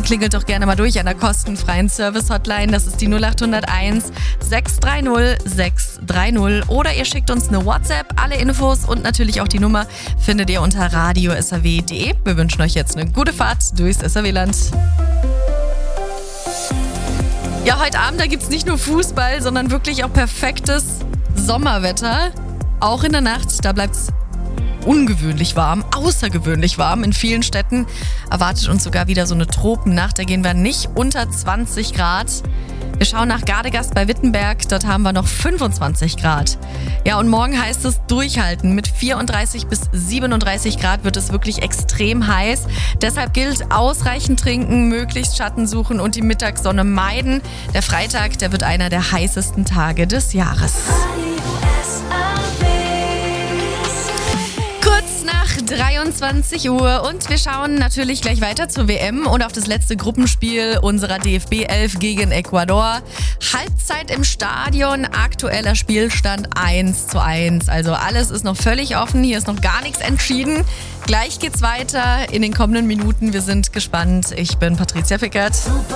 klingelt doch gerne mal durch an der kostenfreien Service-Hotline. Das ist die 0801 630 630. Oder ihr schickt uns eine WhatsApp. Alle Infos und natürlich auch die Nummer findet ihr unter radio.saw.de. Wir wünschen euch jetzt eine gute Fahrt durchs SAW-Land. Ja, heute Abend, da gibt es nicht nur Fußball, sondern wirklich auch perfektes Sommerwetter. Auch in der Nacht, da bleibt es ungewöhnlich warm, außergewöhnlich warm. In vielen Städten erwartet uns sogar wieder so eine Tropennacht. Da gehen wir nicht unter 20 Grad. Wir schauen nach Gardegast bei Wittenberg. Dort haben wir noch 25 Grad. Ja, und morgen heißt es durchhalten. Mit 34 bis 37 Grad wird es wirklich extrem heiß. Deshalb gilt ausreichend trinken, möglichst Schatten suchen und die Mittagssonne meiden. Der Freitag, der wird einer der heißesten Tage des Jahres. 23 Uhr und wir schauen natürlich gleich weiter zur WM und auf das letzte Gruppenspiel unserer DFB 11 gegen Ecuador. Halbzeit im Stadion, aktueller Spielstand 1:1. Also alles ist noch völlig offen, hier ist noch gar nichts entschieden. Gleich geht's weiter in den kommenden Minuten. Wir sind gespannt. Ich bin Patricia Fickert.